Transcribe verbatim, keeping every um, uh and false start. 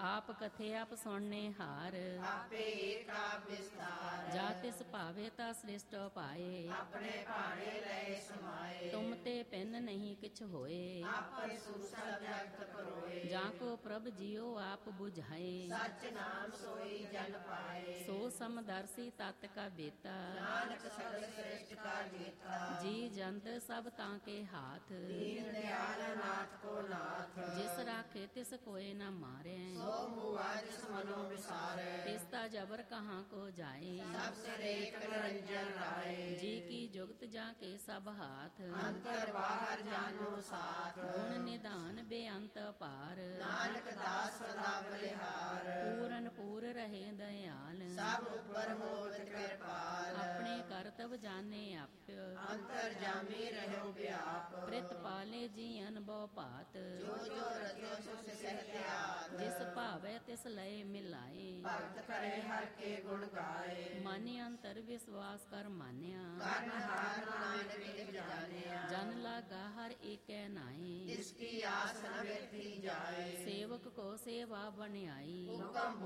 ਆਪ ਕਥੇ ਆਪ ਸੁਣਨੇ ਹਾਰ, ਆਪੇ ਏਕ ਆਪ ਵਿਸਤਾਰ। ਜਾ ਤਿਸ ਭਾਵੇ ਤਾ ਸ੍ਰਿਸ਼ਟ ਪਾਏ, ਆਪਣੇ ਭਾਣੇ ਲਏ ਸਮਾਏ। ਤੁਮ ਤੇ ਪਿੰਨ ਨਹੀਂ ਕਿਛ ਹੋਏ, ਆਪੇ ਸੂਸਾ ਜਗਤ ਪਰੋਏ। ਜਾਂ ਕੋ ਪ੍ਰਭ ਜੀਓ ਆਪ ਬੁਝਾਏ, ਸਚ ਨਾਮ ਸੋਈ ਜਨ ਪਾਏ। ਸੋ ਸਮਦਰਸੀ ਤਤ ਕਾ ਬੇਤਾ, ਨਾਨਕ ਸਗਲ ਸ੍ਰਿਸ਼ਟ ਕਾ ਜੀਤਾ। ਜੀ ਜੰਤ ਸਭ ਤਾਂ ਕੇ ਹਾਥ, ਦੀਨ ਦਿਆਲ ਨਾਥ ਕੋ ਨਾਥ। ਜਿਸ ਰਾਖੇ ਤਿਸ ਕੋਏ ਨਾ ਮਾਰੇ, ਸੋ ਮੁਆ ਜਿਸ ਮਨੋ ਵਿਸਾਰੈ। ਤਿਸ ਤਾ ਜਬਰ ਕਹਾਂ ਕੋ ਜਾਏ, ਸਭ ਸਿਰ ਏਕ ਨਿਰੰਜਨ ਰਾਏ। ਜੀ ਕੀ ਜੁਗਤ ਜਾ ਕੇ ਸਭ ਹਾਥ, ਅੰਤਰ ਬਾਹਰ ਜਾਨੋ ਸਾਥ। ਗੁਣ ਨਿਧਾਨ ਬੇਅੰਤ ਪਾਰ, ਨਾਨਕ ਦਾਸ ਸਦਾ ਬਲਿਹਾਰ। ਪੂਰਨ ਪੂਰ ਰਹੇ ਦਇਆਲ, ਸਭ ਉਪਰ ਹੋਤ ਕਿਰਪਾਲ। ਆਪਣੇ ਕਰਤਵ ਜਾਣੇ ਆਪਿ, ਅੰਤਰ ਜਾਮੀ ਰਹਿਓ ਵਿਆਪ। ਪ੍ਰਿਤ ਪਾਲੇ ਜੀ ਅਨਭਉ ਭਾਤ, ਜੋ ਜੋ ਰਚਿਓ ਸੋ ਸਹਿਤਿਆਤ। ਜਿਸ ਭਾਵੈ ਤਿਸ ਲਏ ਮਿਲਾਏ, ਭਗਤ ਕਰੇ ਹਰ ਕੇ ਗੁਣ ਗਾਏ। ਮਨ ਅੰਤਰ ਵਿਸ਼ਵਾਸ ਕਰ ਮਾਨਿਆ, ਕਰਨ ਹਾਰ ਨਾਨਕ ਵਿਦ ਜਾਣਿਆ। ਜਨ ਲਾਗਾ ਹਰ ਏਕੈ ਨਾਏ, ਜਿਸ ਕੀ ਆਸ ਨ ਵੇਖੀ ਜਾਏ। ਸੇਵਕ ਕੋ ਸੇਵਾ ਬਣਾਈ, ਹੁਕਮ